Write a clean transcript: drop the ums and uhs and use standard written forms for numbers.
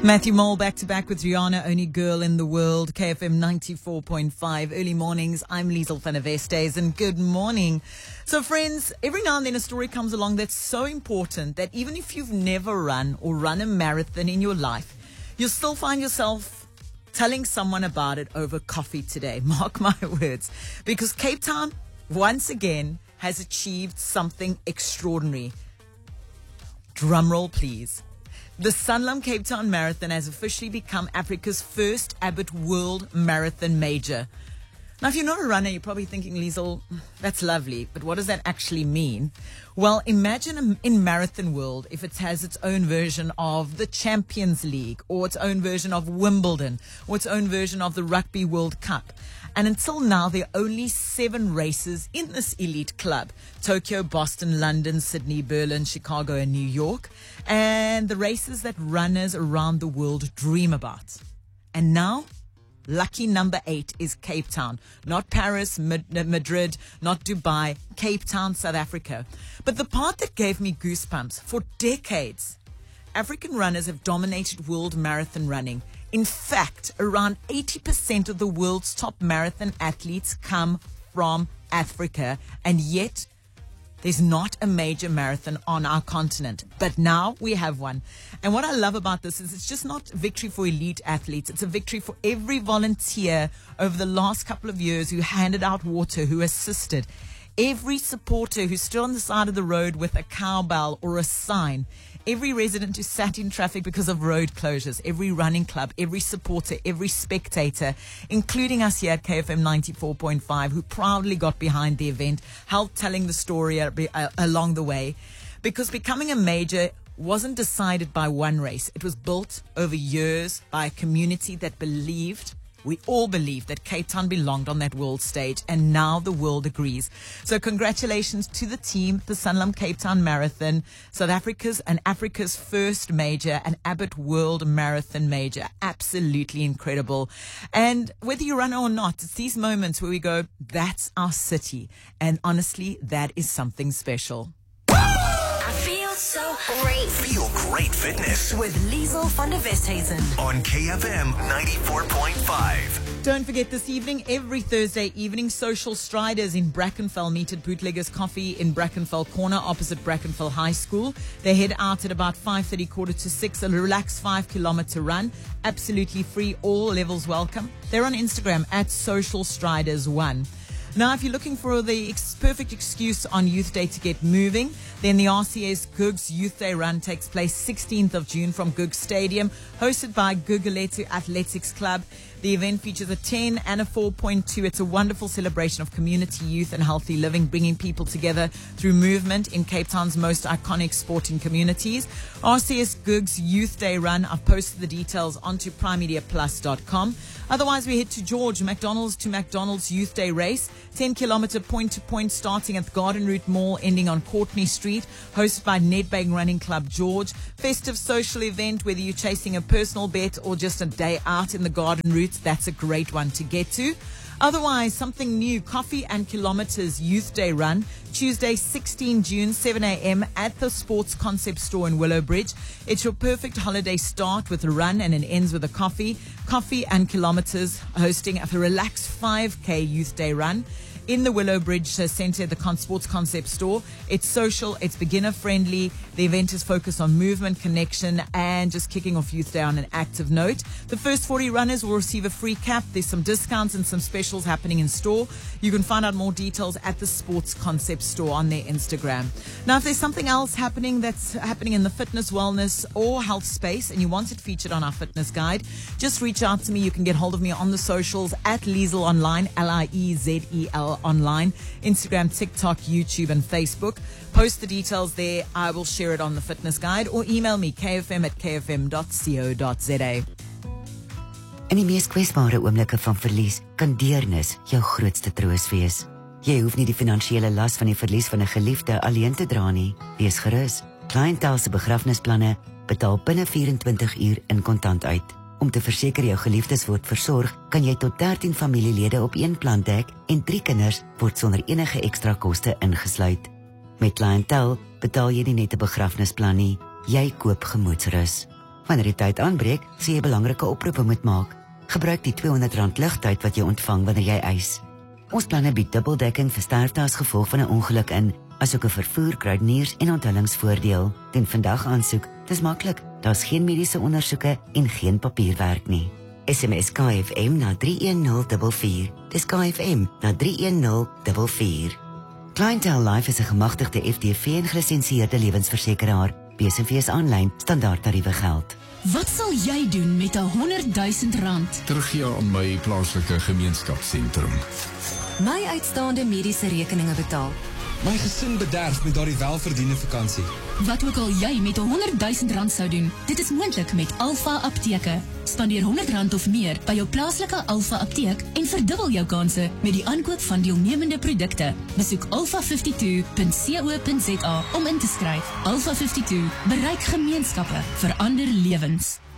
Matthew Mole back to back with Rihanna, Only Girl in the World, KFM 94.5. Early mornings, I'm Liesl van der Westhuizen, and good morning. So friends, every now and then a story comes along that's so important that even if you've never run or run a marathon in your life, you'll still find yourself telling someone about it over coffee today. Mark my words. Because Cape Town, once again, has achieved something extraordinary. Drumroll, please. The Sanlam Cape Town Marathon has officially become Africa's first Abbott World Marathon Major. Now, if you're not a runner, you're probably thinking, Liesl, that's lovely, but what does that actually mean? Well, imagine in marathon world if it has its own version of the Champions League, or its own version of Wimbledon, or its own version of the Rugby World Cup. And until now, there are only 7 races in this elite club: Tokyo, Boston, London, Sydney, Berlin, Chicago, and New York. And the races that runners around the world dream about. And now, lucky number 8 is Cape Town. Not Paris, Madrid, not Dubai, Cape Town, South Africa. But the part that gave me goosebumps: for decades, African runners have dominated world marathon running. In fact, around 80% of the world's top marathon athletes come from Africa, and yet there's not a major marathon on our continent. But now we have one. And what I love about this is it's just not a victory for elite athletes. It's a victory for every volunteer over the last couple of years who handed out water, who assisted. Every supporter who stood on the side of the road with a cowbell or a sign. Every resident who sat in traffic because of road closures, every running club, every supporter, every spectator, including us here at KFM 94.5, who proudly got behind the event, helped telling the story along the way. Because becoming a major wasn't decided by one race. It was built over years by a community that believed, we all believed, that Cape Town belonged on that world stage, and now the world agrees. So congratulations to the team, the Sanlam Cape Town Marathon, South Africa's and Africa's first major, an Abbott World Marathon Major. Absolutely incredible. And whether you run or not, it's these moments where we go, that's our city. And honestly, that is something special. So great. Feel great fitness With Liesl van der Westhuizen. on KFM 94.5. Don't forget, this evening, every Thursday evening, Social Striders in Brackenfell meet at Bootleggers Coffee in Brackenfell Corner, opposite Brackenfell High School. They head out at about 5:30, 5:45, a relaxed 5-kilometer run. Absolutely free, all levels welcome. They're on Instagram at Social Striders1. Now, if you're looking for the perfect excuse on Youth Day to get moving, then the RCS Googs Youth Day Run takes place 16th of June from Googs Stadium, hosted by Gugulethu Athletics Club. The event features a 10 and a 4.2. It's a wonderful celebration of community, youth, and healthy living, bringing people together through movement in Cape Town's most iconic sporting communities. RCS Googs Youth Day Run. I've posted the details onto primemediaplus.com. Otherwise, we head to George, McDonald's to McDonald's Youth Day Race, 10-kilometer point-to-point starting at Garden Route Mall, ending on Courtney Street, hosted by Nedbank Running Club George. Festive social event, whether you're chasing a personal bet or just a day out in the Garden Route, that's a great one to get to. Otherwise, something new, Coffee and Kilometers Youth Day Run, Tuesday, 16 June, 7 a.m. at the Sports Concept Store in Willowbridge. It's your perfect holiday start with a run and it ends with a coffee. Coffee and Kilometers hosting a relaxed 5K Youth Day Run in the Willowbridge Centre at the Sports Concept Store. It's social, it's beginner friendly. The event is focused on movement, connection, and just kicking off Youth Day on an active note. The first 40 runners will receive a free cap. There's some discounts and some specials happening in store. You can find out more details at the Sports Concept Store on their Instagram. Now, if there's something else happening that's happening in the fitness, wellness, or health space, and you want it featured on our fitness guide, just reach out to me. You can get hold of me on the socials at Liesl Online, Liezel Online, Instagram, TikTok, YouTube, and Facebook. Post the details there. I will share it on the fitness guide, or email me kfm@kfm.co.za. In die mees kwesbare oomblikke van verlies kan deernis jou grootste troos wees. Jy hoef nie die finansiële las van die verlies van 'n geliefde alleen te dra nie. Wees gerus. Clientele se begrafnisplanne betaal binne 24 uur in kontant uit. Om te verseker jou geliefdes word versorg, kan jy tot 13 familielede op een plan dek en 3 kinders word sonder enige ekstra koste ingesluit. Met Clientele betaal jy nie net 'n begrafnisplan nie, jy koop gemoedsrus. Wanneer die tyd aanbreek, sal jy belangrike oproepe moet maak. Gebruik die R200 lugtyd wat jy ontvang wanneer jy eis. Ons planne bied dubbeldekking vir sterfte as gevolg van 'n ongeluk in, asook 'n vervoer, kruideniers en onthullingsvoordeel. Doen vandag aansoek. Dis maklik. Daar's geen mediese ondersoeke en geen papierwerk nie. SMS KFM na 31044. Dis KFM na 31044. Clientele Life is 'n gemagtigde FDV en gelisensieerde lewensversekeraar. BSV aanlyn standaard tariewe geld. Wat sal jy doen met R100,000? Teruggee aan my plaaslike gemeenskapssentrum. My uitstaande mediese rekeninge betaal. My gesin bederf met daardie welverdiende vakansie. Wat ook al jy met R100,000 sou doen, dit is moontlik met Alpha Apteke. Spandeer R100 of meer by jou plaaslike Alpha Apteek en verdubbel jou kanse met die aankoop van deelnemende produkte. Besoek alpha52.co.za om in te skryf. Alpha 52 bereik gemeenskappe, verander lewens.